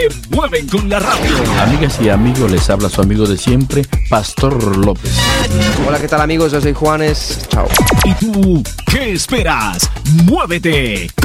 mueven con la radio. Amigas y amigos, les habla su amigo de siempre, Pastor López. Hola, ¿qué tal amigos? Yo soy Juanes. Chao. ¿Y tú qué esperas? ¡Muévete!